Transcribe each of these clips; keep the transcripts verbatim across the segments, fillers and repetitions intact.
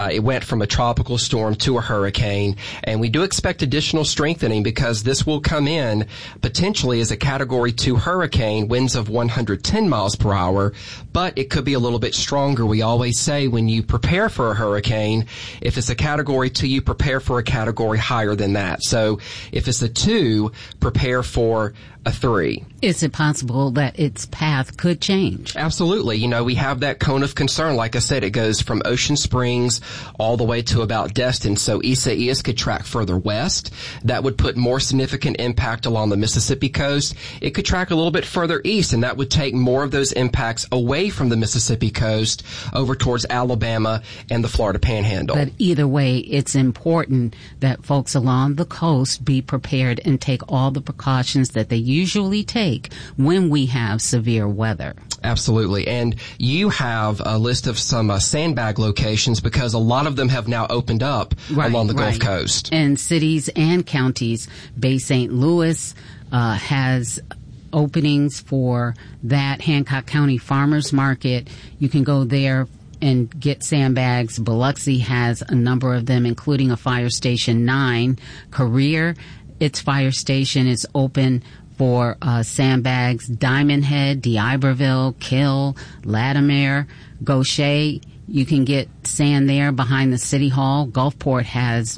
Uh, it went from a tropical storm to a hurricane, and we do expect additional strengthening because this will come in potentially as a Category two hurricane, winds of one hundred ten miles per hour, but it could be a little bit stronger. We always say when you prepare for a hurricane, if it's a Category two, you prepare for a category higher than that. So if it's a two, prepare for a three. Is it possible that its path could change? Absolutely. You know, we have that cone of concern. Like I said, it goes from Ocean Springs all the way to about Destin. So Isaias could track further west. That would put more significant impact along the Mississippi coast. It could track a little bit further east, and that would take more of those impacts away from the Mississippi coast over towards Alabama and the Florida Panhandle. But either way, it's important that folks along the coast be prepared and take all the precautions that they usually take when we have severe weather. Absolutely. And you have a list of some uh, sandbag locations because a lot of them have now opened up right, along the right. Gulf Coast. And cities and counties. Bay Saint Louis uh, has openings for that. Hancock County Farmers Market. You can go there and get sandbags. Biloxi has a number of them, including a Fire Station nine. Career, its fire station is open for uh, sandbags. Diamond Head, D'Iberville, Kill, Latimer, Gaucher. You can get sand there behind the City Hall. Gulfport has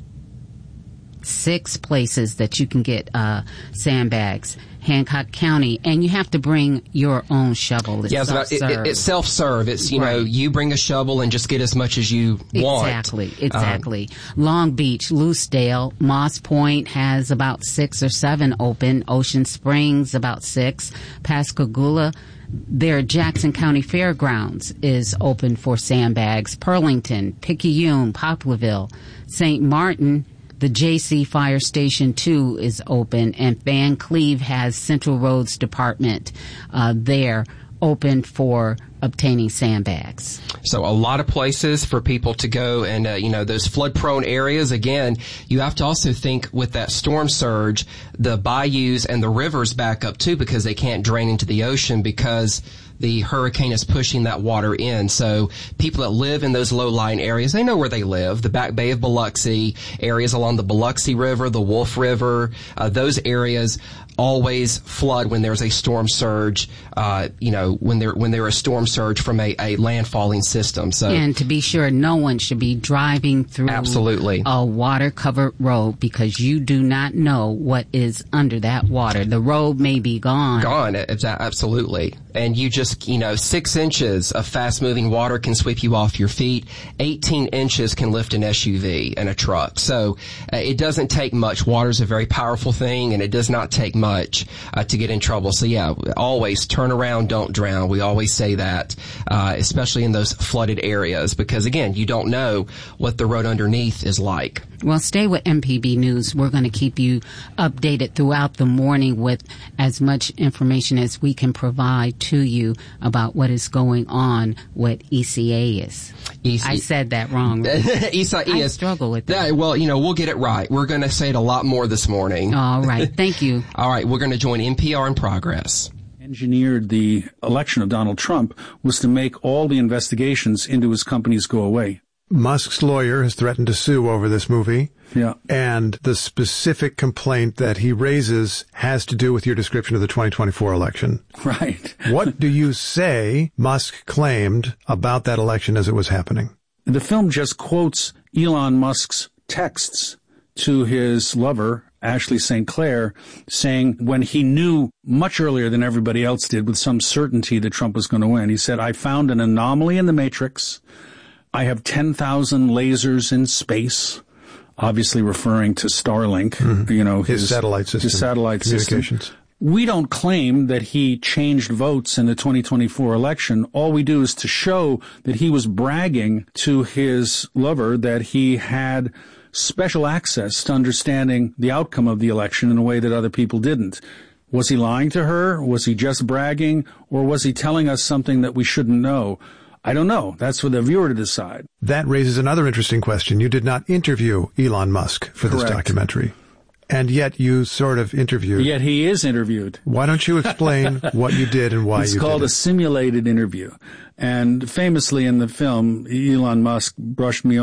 six places that you can get uh, sandbags. Hancock County, and you have to bring your own shovel. It's yeah, it's, it, it, it's self-serve. It's, you right. know, you bring a shovel and just get as much as you want. Exactly, exactly. Um, Long Beach, Loosedale, Moss Point has about six or seven open. Ocean Springs, about six. Pascagoula, their Jackson County Fairgrounds is open for sandbags. Pearlington, Picayune, Poplarville, Saint Martin, the J C Fire Station two is open, and Van Cleve has Central Roads Department uh, there open for obtaining sandbags. So a lot of places for people to go, and, uh, you know, those flood-prone areas, again, you have to also think with that storm surge, the bayous and the rivers back up too because they can't drain into the ocean because the hurricane is pushing that water in. So people that live in those low-lying areas, they know where they live. The Back Bay of Biloxi, areas along the Biloxi River, the Wolf River, uh, those areas always flood when there's a storm surge, uh, you know, when there when there is a storm surge from a, a landfalling system. So, and to be sure, no one should be driving through absolutely. a water-covered road because you do not know what is under that water. The road may be gone. Gone, absolutely. And you just, you know, six inches of fast-moving water can sweep you off your feet. eighteen inches can lift an S U V and a truck. So uh, it doesn't take much. Water's a very powerful thing, and it does not take much. much uh, to get in trouble. So yeah, always turn around, don't drown. We always say that, uh, especially in those flooded areas, because again, you don't know what the road underneath is like. Well, stay with M P B News. We're going to keep you updated throughout the morning with as much information as we can provide to you about what is going on with Isaias. E C- I said that wrong. Right? Isaias. I struggle with that. Yeah, well, you know, we'll get it right. We're going to say it a lot more this morning. All right. Thank you. All right. We're going to join N P R in progress. Engineered the election of Donald Trump was to make all the investigations into his companies go away. Musk's lawyer has threatened to sue over this movie. Yeah. And the specific complaint that he raises has to do with your description of the twenty twenty-four election. Right. What do you say Musk claimed about that election as it was happening? The film just quotes Elon Musk's texts to his lover, Ashley Saint Clair, saying when he knew much earlier than everybody else did with some certainty that Trump was going to win, he said, "I found an anomaly in the matrix. I have ten thousand lasers in space," obviously referring to Starlink, mm-hmm. you know, his, his satellite system, his satellite communications. System. We don't claim that he changed votes in the twenty twenty-four election. All we do is to show that he was bragging to his lover that he had special access to understanding the outcome of the election in a way that other people didn't. Was he lying to her? Was he just bragging? Or was he telling us something that we shouldn't know? I don't know. That's for the viewer to decide. That raises another interesting question. You did not interview Elon Musk for this Correct. documentary. And yet you sort of interviewed. Yet he is interviewed. Why don't you explain what you did and why it's you did it? It's called a simulated interview. And famously in the film, Elon Musk brushed me